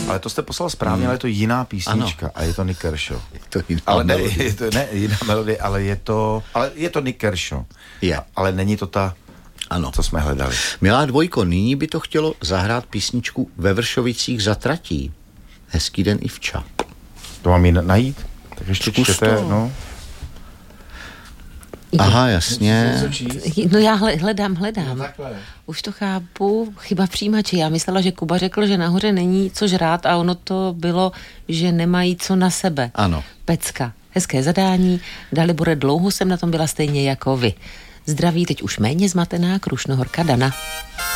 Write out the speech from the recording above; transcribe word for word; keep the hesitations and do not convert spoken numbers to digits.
Ale to jste poslal správně, hmm. ale je to jiná písnička ano. a je to Nick Kershaw. Je to jiná ale ne, melodie. je to, ne, jiná melodie, ale je to, ale je to Nick Kershaw. Je. A, ale není to ta, ano. co jsme hledali. Milá dvojko, nyní by to chtělo zahrát písničku Ve Vršovicích za tratí. Hezký den i vča. To mám ji najít? Tak ještě Zkus čtěte, to. no. Aha, jasně. No já hledám, hledám. No, už to chápu, chyba v přijímači. Já myslela, že Kuba řekl, že nahoře není co žrát a ono to bylo, že nemají co na sebe. Ano. Pecka. Hezké zadání. Dalibore, dlouho jsem na tom byla stejně jako vy. Zdraví teď už méně zmatená Krušnohorka Dana.